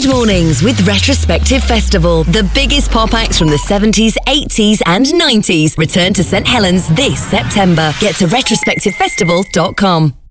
Good mornings with Retrospective Festival. The biggest pop acts from the 70s, 80s and 90s return to St Helens this September. Get to retrospectivefestival.com.